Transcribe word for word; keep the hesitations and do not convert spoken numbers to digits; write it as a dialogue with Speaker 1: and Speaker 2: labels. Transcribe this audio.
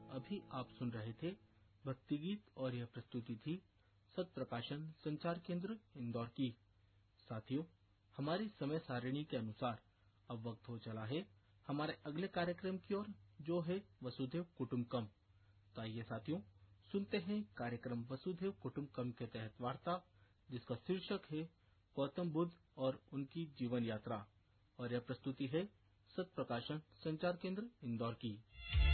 Speaker 1: अभी आप सुन रहे थे भक्ति गीत और यह प्रस्तुति थी सत प्रकाशन संचार केंद्र इंदौर की। साथियों, हमारी समय सारिणी के अनुसार अब वक्त हो चला है हमारे अगले कार्यक्रम की ओर, जो है वसुधैव कुटुंबकम। तो आइए साथियों, सुनते हैं कार्यक्रम वसुधैव कुटुंबकम के तहत वार्ता, जिसका शीर्षक है गौतम बुद्ध और उनकी जीवन यात्रा, और यह प्रस्तुति है सत प्रकाशन संचार केंद्र इंदौर की।